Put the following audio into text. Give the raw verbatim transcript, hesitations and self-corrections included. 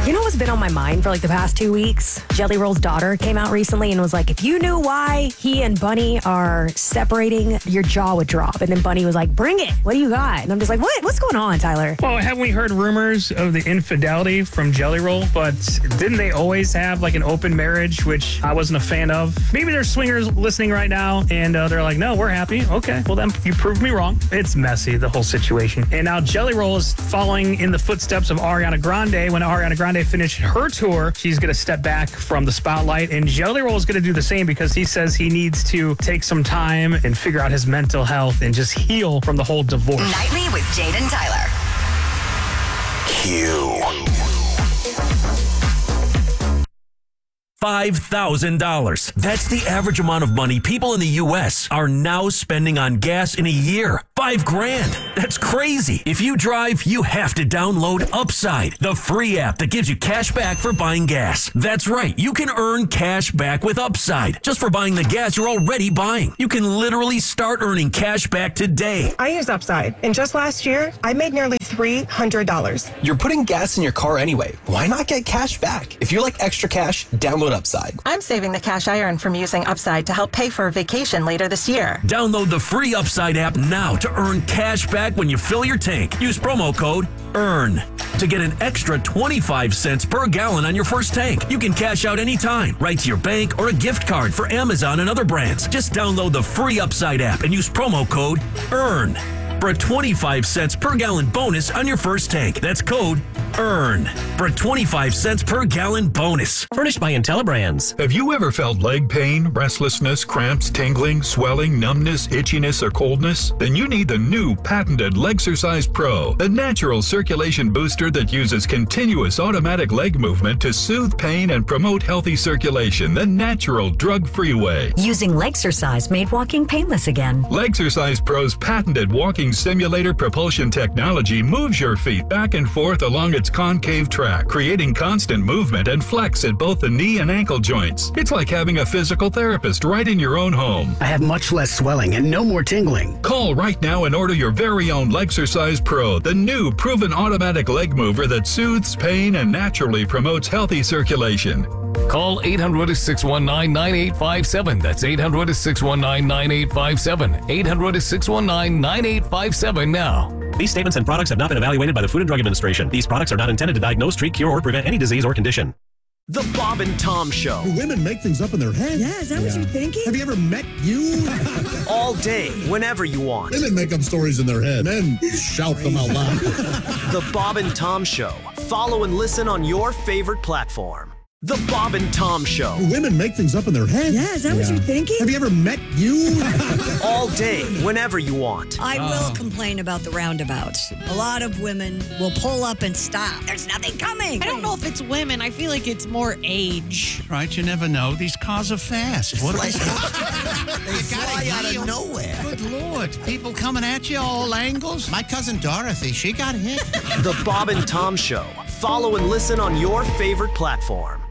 You know what's been on my mind for like the past two weeks? Jelly Roll's daughter came out recently and was like, if you knew why he and Bunny are separating, your jaw would drop. And then Bunny was like, bring it. What do you got? And I'm just like, what? What's going on, Tyler? Well, haven't we heard rumors of the infidelity from Jelly Roll? But didn't they always have like an open marriage, which I wasn't a fan of? Maybe there's swingers listening right now and uh, they're like, no, we're happy. Okay, well then you proved me wrong. It's messy, the whole situation. And now Jelly Roll is following in the footsteps of Ariana Grande. When Ariana Grande finished her tour, she's going to step back from the spotlight, and Jelly Roll is going to do the same because he says he needs to take some time and figure out his mental health and just heal from the whole divorce. Nightly with Jade and Tyler. Q. five thousand dollars. That's the average amount of money people in the U S are now spending on gas in a year. Five grand. That's crazy. If you drive, you have to download Upside, the free app that gives you cash back for buying gas. That's right. You can earn cash back with Upside just for buying the gas you're already buying. You can literally start earning cash back today. I use Upside, and just last year, I made nearly three hundred dollars. You're putting gas in your car anyway. Why not get cash back? If you like extra cash, download Upside. I'm saving the cash I earn from using Upside to help pay for a vacation later this year. Download the free Upside app now to earn cash back when you fill your tank. Use promo code EARN to get an extra twenty-five cents per gallon on your first tank. You can cash out anytime, right to your bank or a gift card for Amazon and other brands. Just download the free Upside app and use promo code EARN for a twenty-five cents per gallon bonus on your first tank. That's code EARN for a twenty-five cents per gallon bonus. Furnished by IntelliBrands. Have you ever felt leg pain, restlessness, cramps, tingling, swelling, numbness, itchiness, or coldness? Then you need the new patented Legsercise Pro, the natural circulation booster that uses continuous automatic leg movement to soothe pain and promote healthy circulation the natural, drug-free way. Using Legsercise made walking painless again. Legsercise Pro's patented walking simulator propulsion technology moves your feet back and forth along its concave track, creating constant movement and flex at both the knee and ankle joints. It's like having a physical therapist right in your own home. I have much less swelling and no more tingling. Call right now and order your very own Legsercise Pro, the new proven automatic leg mover that soothes pain and naturally promotes healthy circulation. Call eight hundred, six one nine, nine eight five seven. That's eight hundred, six one nine, nine eight five seven. eight hundred, six one nine, nine eight five seven now. These statements and products have not been evaluated by the Food and Drug Administration. These products are not intended to diagnose, treat, cure, or prevent any disease or condition. The Bob and Tom Show. Do women make things up in their head? Yeah, is that yeah. what you're thinking? Have you ever met you? All day, whenever you want. Women make up stories in their head. Men shout them out loud. The Bob and Tom Show. Follow and listen on your favorite platform. The Bob and Tom Show. Do women make things up in their head? Yeah, is that yeah. what you're thinking? Have you ever met you? All day, whenever you want. I uh. will complain about the roundabouts. A lot of women will pull up and stop. There's nothing coming. I don't know if it's women. I feel like it's more age. Right, you never know. These cars are fast. What are they? They fly out of nowhere. Good Lord. People coming at you all angles. My cousin Dorothy, she got hit. The Bob and Tom Show. Follow and listen on your favorite platform.